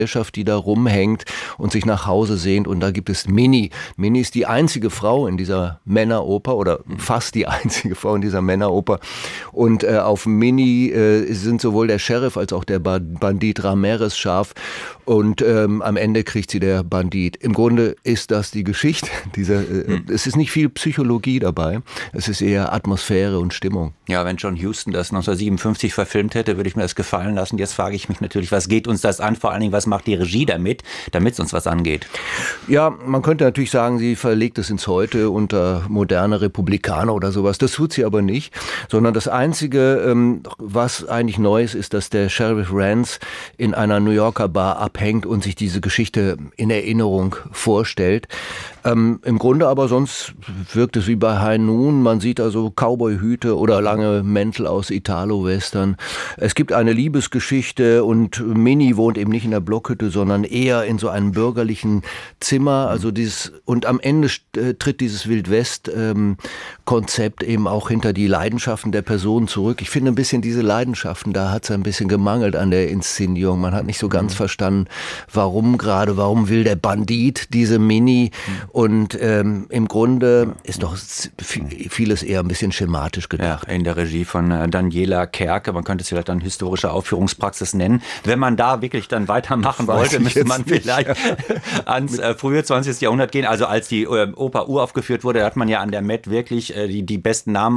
Gesellschaft, die da rumhängt und sich nach Hause sehnt. Und da gibt es Minnie. Minnie ist die einzige Frau in dieser Männeroper oder fast die einzige Frau in dieser Männeroper. Und auf Minnie sind sowohl der Sheriff als auch der Bandit Ramirez scharf. Und am Ende kriegt sie der Bandit. Im Grunde ist das die Geschichte. Es ist nicht viel Psychologie dabei. Es ist eher Atmosphäre und Stimmung. Ja, wenn John Huston das 1957 verfilmt hätte, würde ich mir das gefallen lassen. Jetzt frage ich mich natürlich, was geht uns das an? Vor allen Dingen, was macht die Regie damit es uns was angeht? Ja, man könnte natürlich sagen, sie verlegt es ins Heute unter moderne Republikaner oder sowas. Das tut sie aber nicht, sondern das Einzige, was eigentlich neu ist, dass der Sheriff Rance in einer New Yorker Bar abhängt und sich diese Geschichte in Erinnerung vorstellt. Im Grunde aber sonst wirkt es wie bei High Noon. Man sieht also Cowboyhüte oder lange Mäntel aus Italo-Western. Es gibt eine Liebesgeschichte und Minnie wohnt eben nicht in der Blockhütte, sondern eher in so einem bürgerlichen Zimmer. Also und am Ende tritt dieses Wildwest-Konzept eben auch hinter die Leidenschaften der Personen zurück. Ich finde ein bisschen diese Leidenschaften, da hat es ein bisschen gemangelt an der Inszenierung. Man hat nicht so ganz verstanden, warum will der Bandit diese Minnie? Und im Grunde ist doch vieles eher ein bisschen schematisch gedacht. Ja, in der Regie von Daniela Kerke. Man könnte es vielleicht dann historische Aufführungspraxis nennen. Wenn man da wirklich dann weitermachen wollte, müsste man vielleicht ans frühe 20. Jahrhundert gehen. Also als die Oper uraufgeführt wurde, hat man ja an der Met wirklich die besten Namen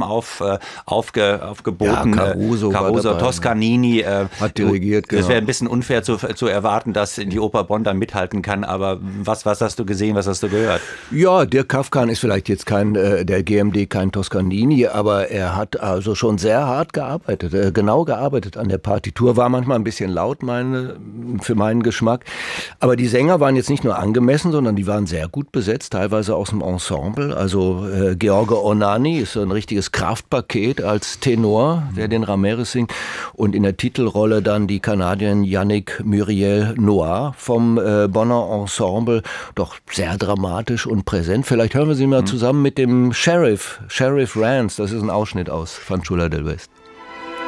aufgeboten. Ja, Caruso Toscanini. Hat dirigiert, genau. Es wäre ein bisschen unfair zu erwarten, dass die Oper Bonn dann mithalten kann. Aber was hast du gesehen, was hast du gehört? Ja, Dirk Kafkan ist vielleicht jetzt der GMD kein Toscanini, aber er hat also schon sehr hart gearbeitet, genau gearbeitet an der Partitur, war manchmal ein bisschen laut für meinen Geschmack, aber die Sänger waren jetzt nicht nur angemessen, sondern die waren sehr gut besetzt, teilweise aus dem Ensemble, also George Ornani ist so ein richtiges Kraftpaket als Tenor, der den Ramirez singt, und in der Titelrolle dann die Kanadierin Yannick Muriel-Noir vom Bonner Ensemble, doch sehr dramatisch und präsent. Vielleicht hören wir sie mal zusammen mit dem Sheriff Rance. Das ist ein Ausschnitt aus Fanciulla del West.